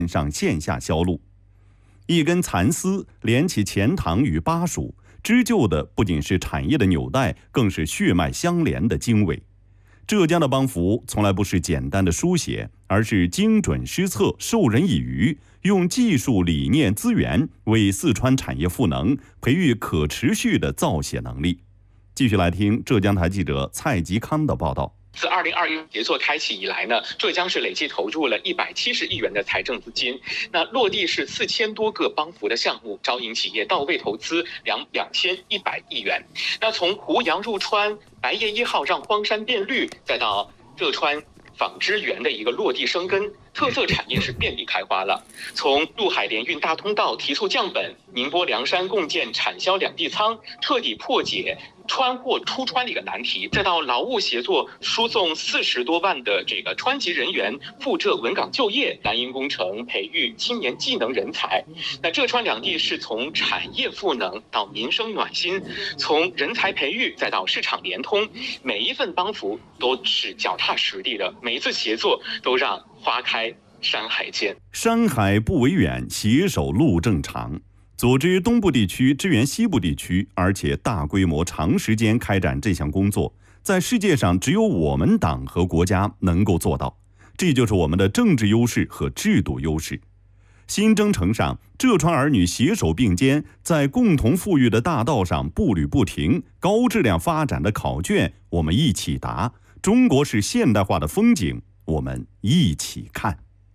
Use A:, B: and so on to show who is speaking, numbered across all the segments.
A: 上线下销路。一根蚕丝连起钱塘与巴蜀，织就的不仅是产业的纽带，更是血脉相连的经纬。浙江的帮扶从来不是简单的书写，而是精准施策，授人以渔，用技术、理念、资源为四川产业赋能，培育可持续的造血能力。继续来听浙江台记者蔡吉康的报道。
B: 自2021协作开启以来呢，浙江市累计投入了170亿元的财政资金，那落地是4000多个帮扶的项目，招引企业到位投资2100亿元。那从胡杨入川、白叶1号让荒山变绿，再到浙川纺织园的一个落地生根，特色产业是遍地开花了。从陆海联运大通道提速降本，宁波凉山共建产销两地仓，彻底破解川货出川的一个难题，再到劳务协作输送40多万的这个川籍人员赴浙稳岗就业，蓝鹰工程培育青年技能人才。那浙川两地是从产业赋能到民生暖心，从人才培育再到市场联通，每一份帮扶都是脚踏实地的，每一次协作都让花开山海间。
A: 山海不为远，携手路正长。组织东部地区支援西部地区，而且大规模长时间开展这项工作，在世界上只有我们党和国家能够做到，这就是我们的政治优势和制度优势。新征程上，浙川儿女携手并肩，在共同富裕的大道上步履不停，高质量发展的考卷我们一起答，中国式现代化的风景我们一起看。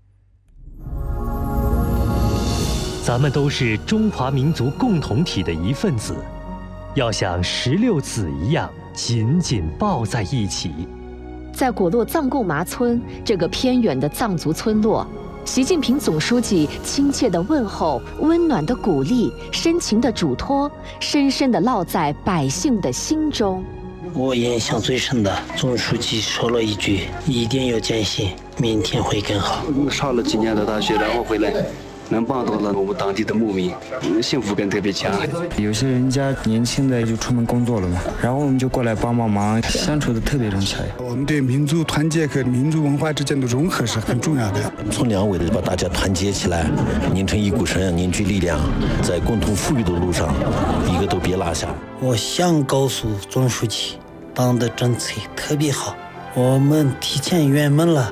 C: 咱们都是中华民族共同体的一份子，要像16子一样紧紧抱在一起。
D: 在果洛藏贡麻村这个偏远的藏族村落，习近平总书记亲切的问候、温暖的鼓励、深情的嘱托，深深地烙在百姓的心中。
E: 我印象最深的，总书记说了一句：“一定要坚信，明天会更好。”
F: 上了几年的大学，然后回来能帮到了我们当地的牧民，幸福感特别强。
G: 有些人家年轻的就出门工作了嘛，然后我们就过来帮忙，相处的特别融洽。
H: 我们对民族团结和民族文化之间的融合是很重要的。
I: 从两位的把大家团结起来，拧成一股绳，凝聚力量，在共同富裕的路上，一个都别落下。
E: 我想告诉总书记，党的政策特别好，我们提前圆满了。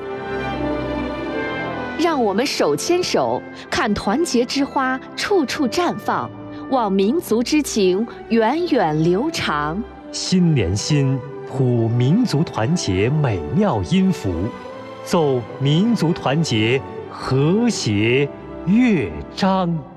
D: 让我们手牵手，看团结之花处处绽放，望民族之情源远流长。
C: 心连心，谱民族团结美妙音符，奏民族团结和谐乐章。